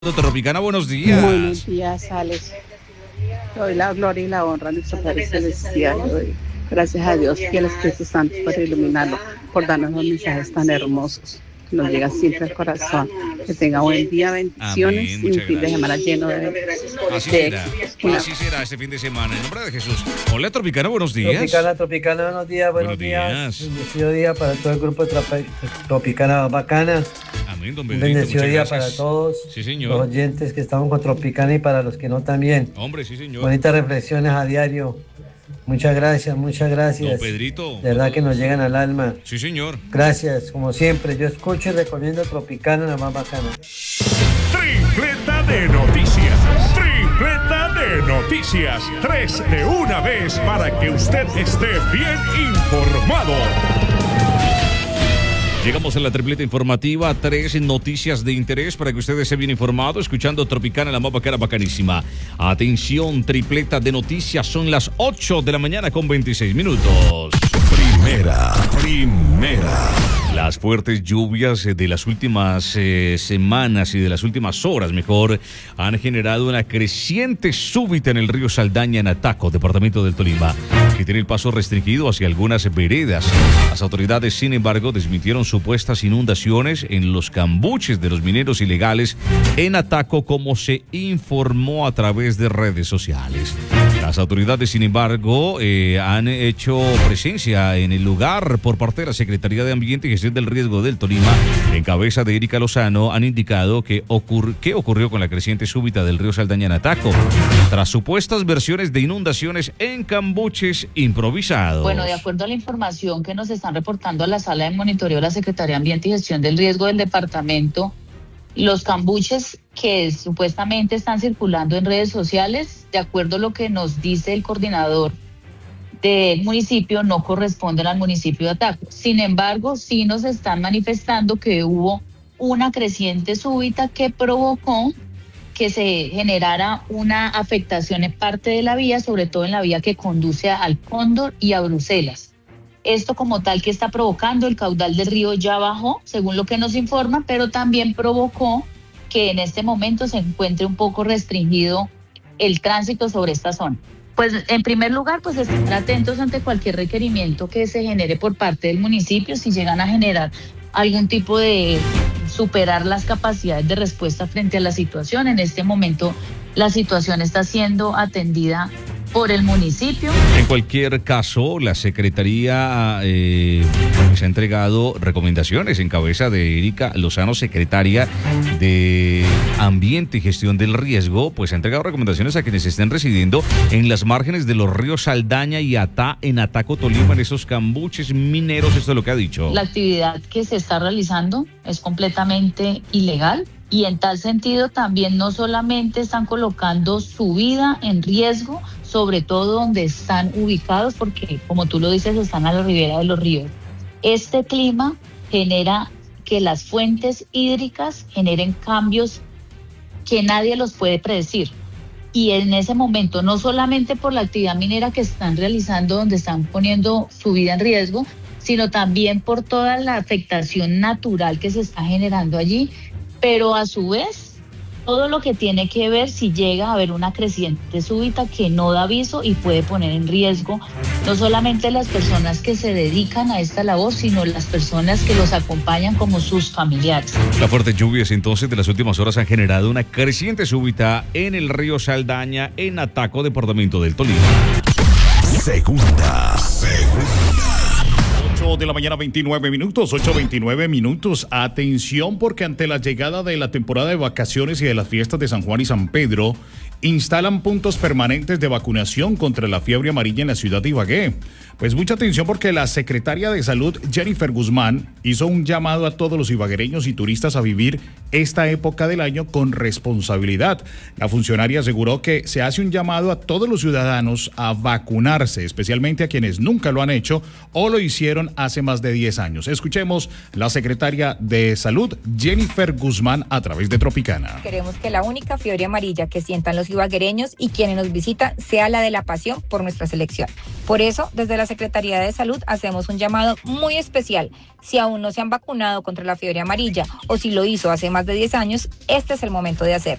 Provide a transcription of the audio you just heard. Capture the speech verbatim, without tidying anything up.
Tropicana, buenos días. Buenos días, Alex. Doy la gloria y la honra a nuestro Padre Celestial. Doy gracias a Dios y al Espíritu Santo por iluminarlo, por darnos los mensajes tan hermosos que nos llegan siempre al corazón. Que tenga buen día, bendiciones. Amén, y un muchas fin de gracias. semana lleno de, Así de será, éxitos. así será este fin de semana. En nombre de Jesús. Hola, Tropicana, buenos días. Tropicana, Tropicana, buenos días, buenos, Buenos días. días. Bendecido día para todo el grupo de Tropi- Tropicana Bacana. Amén, don Un Pedrito, bendecido muchas día gracias. para todos Sí, los señor. oyentes que estamos con Tropicana y para los que no también. Hombre, sí, señor. Bonitas reflexiones a diario. Muchas gracias, muchas Don gracias. Pedrito. De verdad que nos llegan al alma. Sí, señor. Gracias, como siempre. Yo escucho y recomiendo Tropicana, la más bacana. Tripleta de noticias. Tripleta de noticias. Tres de una vez para que usted esté bien informado. Llegamos a la tripleta informativa, tres noticias de interés para que usted esté bien informado, escuchando Tropicana, la más bacana, bacanísima. Atención, tripleta de noticias, son las ocho de la mañana con veintiséis minutos. Primera, primera. Las fuertes lluvias de las últimas eh, semanas y de las últimas horas, mejor, han generado una creciente súbita en el río Saldaña en Ataco, departamento del Tolima, que tiene el paso restringido hacia algunas veredas. Las autoridades, sin embargo, desmintieron supuestas inundaciones en los cambuches de los mineros ilegales en Ataco, como se informó a través de redes sociales. Las autoridades, sin embargo, eh, han hecho presencia en el lugar por parte de la Secretaría de Ambiente y Gestión del Riesgo del Tolima, en cabeza de Erika Lozano, han indicado que ocur qué ocurrió con la creciente súbita del río Saldaña en Ataco, tras supuestas versiones de inundaciones en cambuches improvisados. Bueno, de acuerdo a la información que nos están reportando a la sala de monitoreo de la Secretaría de Ambiente y Gestión del Riesgo del departamento, los cambuches que supuestamente están circulando en redes sociales, de acuerdo a lo que nos dice el coordinador del municipio, no corresponden al municipio de Ataco. Sin embargo, sí nos están manifestando que hubo una creciente súbita que provocó que se generara una afectación en parte de la vía, sobre todo en la vía que conduce al Cóndor y a Bruselas. Esto como tal que está provocando, el caudal del río ya bajó, según lo que nos informa, pero también provocó que en este momento se encuentre un poco restringido el tránsito sobre esta zona. Pues en primer lugar, pues estar atentos ante cualquier requerimiento que se genere por parte del municipio, si llegan a generar algún tipo de superar las capacidades de respuesta frente a la situación. En este momento la situación está siendo atendida por el municipio. En cualquier caso, la Secretaría eh, se ha entregado recomendaciones en cabeza de Erika Lozano, secretaria de Ambiente y Gestión del Riesgo, pues ha entregado recomendaciones a quienes estén residiendo en las márgenes de los ríos Saldaña y Atá, en Ataco, Tolima, en esos cambuches mineros. Esto es lo que ha dicho. La actividad que se está realizando es completamente ilegal. Y en tal sentido también no solamente están colocando su vida en riesgo, sobre todo donde están ubicados, porque como tú lo dices, están a la ribera de los ríos. Este clima genera que las fuentes hídricas generen cambios que nadie los puede predecir. Y en ese momento, no solamente por la actividad minera que están realizando, donde están poniendo su vida en riesgo, sino también por toda la afectación natural que se está generando allí, pero a su vez, todo lo que tiene que ver si llega a haber una creciente súbita que no da aviso y puede poner en riesgo no solamente las personas que se dedican a esta labor, sino las personas que los acompañan como sus familiares. Las fuertes lluvias entonces de las últimas horas han generado una creciente súbita en el río Saldaña, en Ataco, departamento del Tolima. Segunda, segunda. ocho de la mañana, veintinueve minutos, ocho veintinueve minutos. Atención, porque ante la llegada de la temporada de vacaciones y de las fiestas de San Juan y San Pedro, instalan puntos permanentes de vacunación contra la fiebre amarilla en la ciudad de Ibagué. Pues mucha atención, porque la secretaria de Salud, Jennifer Guzmán, hizo un llamado a todos los ibaguereños y turistas a vivir esta época del año con responsabilidad. La funcionaria aseguró que se hace un llamado a todos los ciudadanos a vacunarse, especialmente a quienes nunca lo han hecho o lo hicieron hace más de diez años. Escuchemos la secretaria de Salud, Jennifer Guzmán, a través de Tropicana. Queremos que la única fiebre amarilla que sientan los ibaguereños y quienes nos visitan sea la de la pasión por nuestra selección. Por eso, desde la Secretaría de Salud hacemos un llamado muy especial. Si aún no se han vacunado contra la fiebre amarilla o si lo hizo hace más de diez años, este es el momento de hacerlo.